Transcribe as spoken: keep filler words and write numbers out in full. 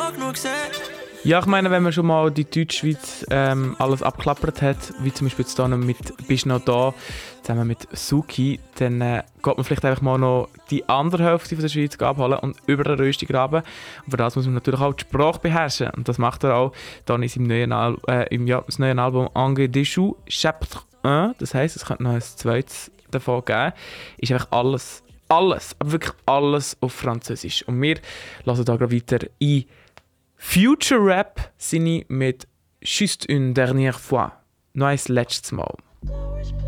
Ja, ich meine, wenn man schon mal die Deutschschweiz ähm, alles abklappert hat, wie zum Beispiel jetzt hier noch mit «Bist noch da», zusammen mit Suki, dann äh, geht man vielleicht einfach mal noch die andere Hälfte von der Schweiz abholen und über den Rösti graben. Und für das muss man natürlich auch die Sprache beherrschen. Und das macht er auch dann in seinem neuen, Al äh, im, ja, das neuen Album «Ange Déchou», Chapitre eins. Das heisst, es könnte noch ein zweites davon geben. Ist einfach alles, alles, aber wirklich alles auf Französisch. Und wir lassen da gerade weiter ein Future Rap sind ich mit «Juste une dernière fois». Noch ein letztes Mal.